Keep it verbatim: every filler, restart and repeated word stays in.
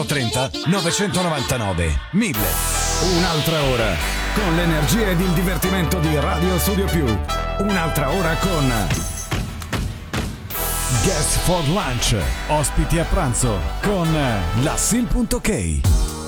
trenta novecentonovantanove mille. Un'altra ora con l'energia ed il divertimento di Radio Studio Più. Un'altra ora con Guest for Lunch, ospiti a pranzo con la Sil punto K.